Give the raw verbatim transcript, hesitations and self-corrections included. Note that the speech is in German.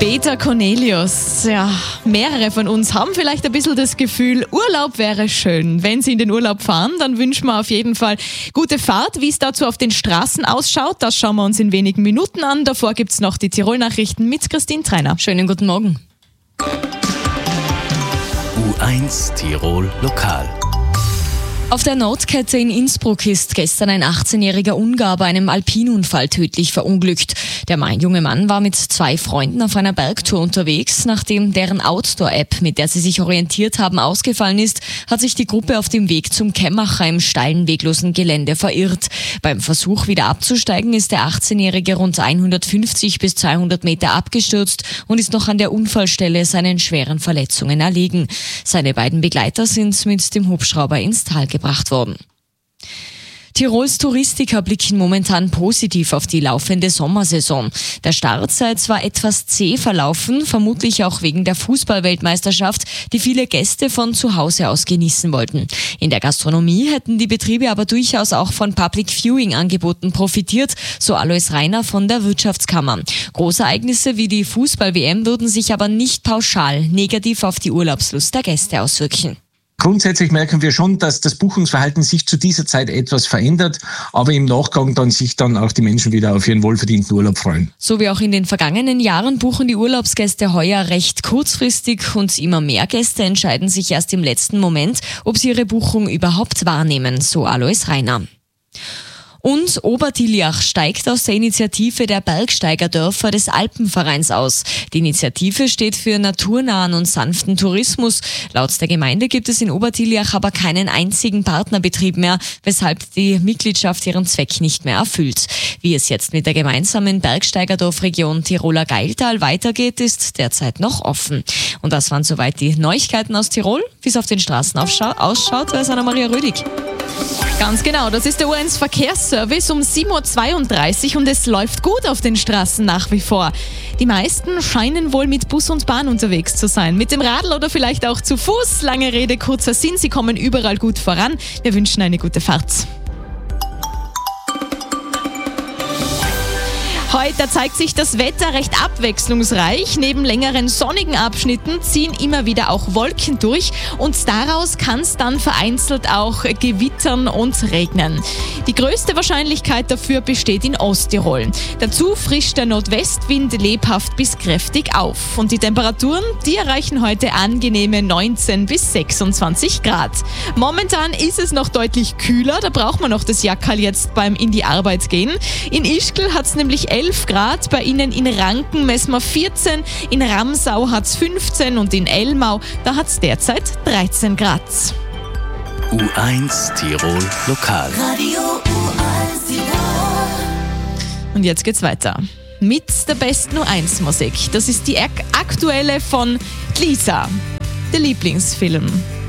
Peter Cornelius. Ja, mehrere von uns haben vielleicht ein bisschen das Gefühl, Urlaub wäre schön. Wenn Sie in den Urlaub fahren, dann wünschen wir auf jeden Fall gute Fahrt. Wie es dazu auf den Straßen ausschaut, das schauen wir uns in wenigen Minuten an. Davor gibt es noch die Tirol-Nachrichten mit Christine Treiner. Schönen guten Morgen. U eins Tirol Lokal. Auf der Nordkette in Innsbruck ist gestern ein achtzehnjähriger Ungar bei einem Alpinunfall tödlich verunglückt. Der junge Mann war mit zwei Freunden auf einer Bergtour unterwegs. Nachdem deren Outdoor-App, mit der sie sich orientiert haben, ausgefallen ist, hat sich die Gruppe auf dem Weg zum Kämmacher im steilen, weglosen Gelände verirrt. Beim Versuch, wieder abzusteigen, ist der achtzehnjährige rund hundertfünfzig bis zweihundert Meter abgestürzt und ist noch an der Unfallstelle seinen schweren Verletzungen erlegen. Seine beiden Begleiter sind mit dem Hubschrauber ins Tal gebracht worden. Tirols Touristiker blicken momentan positiv auf die laufende Sommersaison. Der Start sei zwar etwas zäh verlaufen, vermutlich auch wegen der Fußball-Weltmeisterschaft, die viele Gäste von zu Hause aus genießen wollten. In der Gastronomie hätten die Betriebe aber durchaus auch von Public Viewing-Angeboten profitiert, so Alois Reiner von der Wirtschaftskammer. Großereignisse wie die Fußball-W M würden sich aber nicht pauschal negativ auf die Urlaubslust der Gäste auswirken. Grundsätzlich merken wir schon, dass das Buchungsverhalten sich zu dieser Zeit etwas verändert, aber im Nachgang dann sich dann auch die Menschen wieder auf ihren wohlverdienten Urlaub freuen. So wie auch in den vergangenen Jahren buchen die Urlaubsgäste heuer recht kurzfristig und immer mehr Gäste entscheiden sich erst im letzten Moment, ob sie ihre Buchung überhaupt wahrnehmen, so Alois Reiner. Und Obertiljach steigt aus der Initiative der Bergsteigerdörfer des Alpenvereins aus. Die Initiative steht für naturnahen und sanften Tourismus. Laut der Gemeinde gibt es in Obertiljach aber keinen einzigen Partnerbetrieb mehr, weshalb die Mitgliedschaft ihren Zweck nicht mehr erfüllt. Wie es jetzt mit der gemeinsamen Bergsteigerdorfregion Tiroler Gailtal weitergeht, ist derzeit noch offen. Und das waren soweit die Neuigkeiten aus Tirol. Wie es auf den Straßen ausschaut, weiß Anna-Maria Rüdig. Ganz genau, das ist der U eins Verkehrsservice um sieben Uhr zweiunddreißig und es läuft gut auf den Straßen nach wie vor. Die meisten scheinen wohl mit Bus und Bahn unterwegs zu sein. Mit dem Radl oder vielleicht auch zu Fuß. Lange Rede, kurzer Sinn, sie kommen überall gut voran. Wir wünschen eine gute Fahrt. Heute zeigt sich das Wetter recht abwechslungsreich. Neben längeren sonnigen Abschnitten ziehen immer wieder auch Wolken durch und daraus kann es dann vereinzelt auch gewittern und regnen. Die größte Wahrscheinlichkeit dafür besteht in Osttirol. Dazu frischt der Nordwestwind lebhaft bis kräftig auf. Und die Temperaturen, die erreichen heute angenehme neunzehn bis sechsundzwanzig Grad. Momentan ist es noch deutlich kühler, da braucht man noch das Jackerl jetzt beim in die Arbeit gehen. In Ischgl hat es nämlich elf Grad, bei Ihnen in Ranken messen wir vierzehn, in Ramsau hat es fünfzehn und in Elmau, da hat es derzeit dreizehn Grad. U eins Tirol Lokal. Radio U eins Tirol. Und jetzt geht's weiter mit der besten U eins Musik. Das ist die aktuelle von Lisa, der Lieblingsfilm.